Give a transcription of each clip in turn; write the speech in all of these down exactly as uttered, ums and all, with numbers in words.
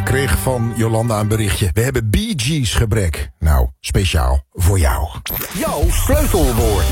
Ik kreeg van Jolanda een berichtje. We hebben Bee Gees gebrek. Nou, speciaal voor jou. Jouw sleutelwoord.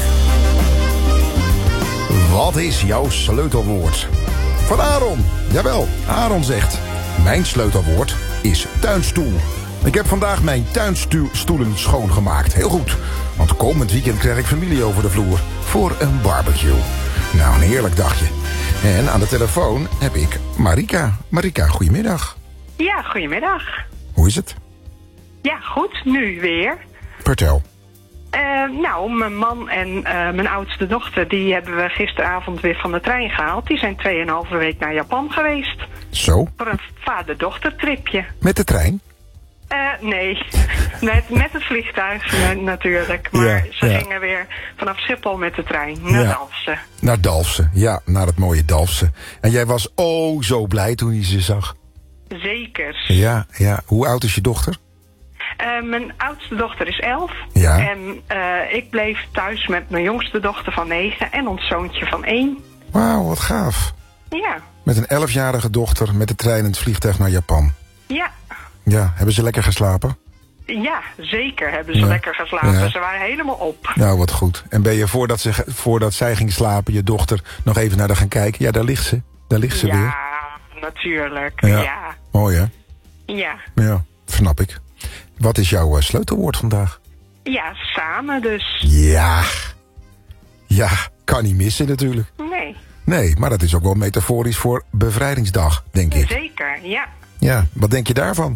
Wat is jouw sleutelwoord? Van Aaron. Jawel, Aaron zegt... Mijn sleutelwoord is tuinstoel. Ik heb vandaag mijn tuinstoelen schoongemaakt. Heel goed. Want komend weekend krijg ik familie over de vloer. Voor een barbecue. Nou, een heerlijk dagje. En aan de telefoon heb ik Marika. Marika, goedemiddag. Ja, goedemiddag. Hoe is het? Ja, goed. Nu weer. Vertel. Uh, nou, mijn man en uh, mijn oudste dochter... die hebben we gisteravond weer van de trein gehaald. Die zijn tweeënhalve week naar Japan geweest. Zo? Voor een vader-dochtertripje. Met de trein? Uh, nee, met, met het vliegtuig uh, natuurlijk. Maar ja, ze ja. gingen weer vanaf Schiphol met de trein naar ja. Dalfsen. Naar Dalfsen, ja, naar het mooie Dalfsen. En jij was oh zo blij toen je ze zag. Zeker. Ja, ja. Hoe oud is je dochter? Uh, mijn oudste dochter is elf. Ja. En uh, ik bleef thuis met mijn jongste dochter van negen en ons zoontje van één. Wauw, wat gaaf. Ja. Met een elfjarige dochter met de trein en het vliegtuig naar Japan. Ja. Ja, hebben ze lekker geslapen? Ja, zeker hebben ze ja. lekker geslapen. Ja. Ze waren helemaal op. Nou, wat goed. En ben je voordat, ze, voordat zij ging slapen, je dochter, nog even naar haar gaan kijken? Ja, daar ligt ze. Daar ligt ze ja, weer. Ja, natuurlijk. Ja. ja. Mooi, hè? Ja. Ja, snap ik. Wat is jouw uh, sleutelwoord vandaag? Ja, samen dus. Ja. Ja, kan niet missen natuurlijk. Nee. Nee, maar dat is ook wel metaforisch voor bevrijdingsdag, denk ik. Zeker, ja. Ja, wat denk je daarvan?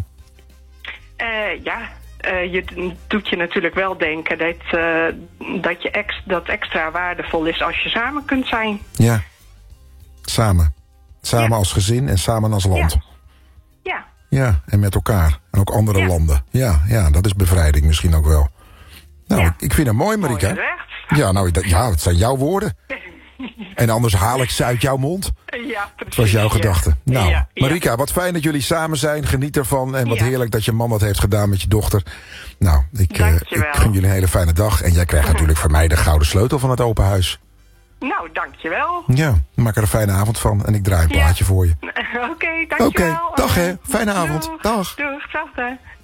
Uh, ja, uh, je doet je natuurlijk wel denken dat, uh, dat, je ex, dat extra waardevol is als je samen kunt zijn. Ja, samen. Samen ja. als gezin en samen als land. Ja. Ja. Ja, en met elkaar. En ook andere ja. landen. Ja, ja, dat is bevrijding misschien ook wel. Nou, ja. ik vind het mooi, Marika. Mooi ja, nou, dat, ja, het zijn jouw woorden. En anders haal ik ze uit jouw mond. Ja, precies. Het was jouw ja. gedachte. Nou, ja, ja. Marika, wat fijn dat jullie samen zijn. Geniet ervan. En wat ja. heerlijk dat je man dat heeft gedaan met je dochter. Nou, ik, uh, ik gun jullie een hele fijne dag. En jij krijgt natuurlijk van mij de gouden sleutel van het open huis. Nou, dankjewel. Ja, maak er een fijne avond van. En ik draai een ja. plaatje voor je. Oké, okay, dankjewel. Oké, okay, dag hè. Fijne avond. Doeg. Dag. Doeg, hetzelfde.